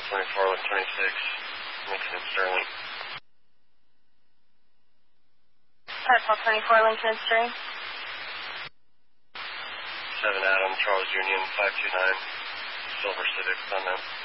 24 with 26, Lincoln and Sterling. Petro 24, Lincoln and Sterling. 7 Adam, Charles Union, 529, Silver Civic, on that.